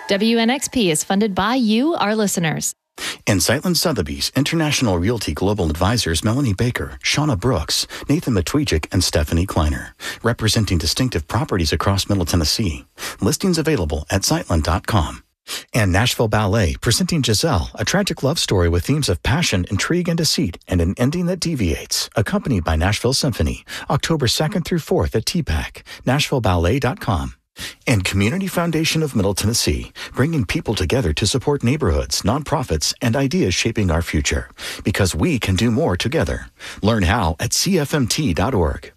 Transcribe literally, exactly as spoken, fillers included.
W N X P is funded by you, our listeners. And Sightland Sotheby's International Realty Global Advisors Melanie Baker, Shauna Brooks, Nathan Matwijik, and Stephanie Kleiner, representing distinctive properties across Middle Tennessee. Listings available at sightland dot com. And Nashville Ballet, presenting Giselle, a tragic love story with themes of passion, intrigue, and deceit, and an ending that deviates, accompanied by Nashville Symphony, October second through fourth at T PAC, nashville ballet dot com. And Community Foundation of Middle Tennessee, bringing people together to support neighborhoods, nonprofits, and ideas shaping our future. Because we can do more together. Learn how at C F M T dot org.